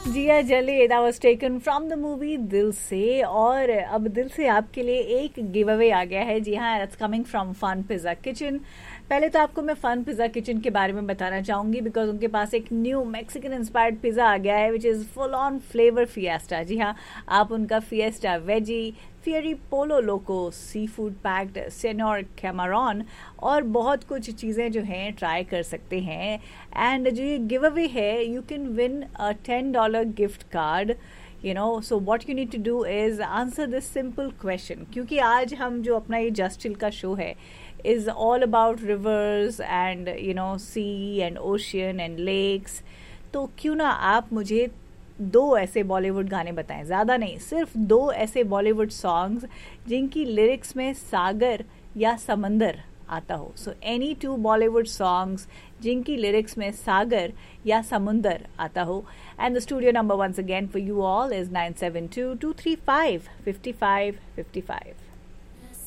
जिया जले that was taken from the movie दिल से। और अब दिल से आपके लिए एक गिव अवे आ गया है। जी हाँ, it's coming from fun pizza kitchen. पहले तो आपको मैं फन पिज़्ज़ा किचन के बारे में बताना चाहूंगी बिकॉज उनके पास एक न्यू मैक्सिकन इंस्पायर्ड पिज़्ज़ा आ गया है which is full on flavour fiesta. जी हाँ, आप उनका फिएस्टा वेजी, फियरी पोलो लोको, सी फूड पैक्ड सेनोर कैमरॉन और बहुत कुछ चीज़ें जो हैं ट्राई कर सकते हैं। एंड जो ये गिव अवे है, you can win a $10 gift card. So what you need to do is answer this simple question, क्योंकि आज हम जो अपना ये जस्ट चिल का शो है is all about rivers and sea and ocean and lakes। तो क्यों ना आप मुझे दो ऐसे बॉलीवुड गाने बताएं, ज़्यादा नहीं, सिर्फ दो ऐसे बॉलीवुड सॉन्ग्स जिनकी लिरिक्स में सागर या समंदर आता हो। So any two Bollywood songs जिनकी लिरिक्स में सागर या समुंदर आता हो। And the studio number once again for you all is 9722355555।